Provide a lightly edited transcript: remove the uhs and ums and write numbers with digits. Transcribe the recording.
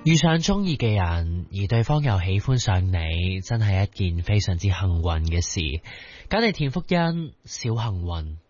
遇上中意嘅人，而對方又喜歡上你，真係一件非常之幸運嘅事。簡嚟填福音，小幸運。